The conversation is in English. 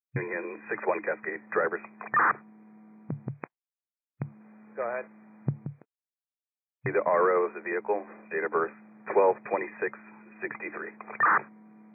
Union 61 Cascade drivers. Go ahead. The RO of the vehicle, date of birth 12/26/63.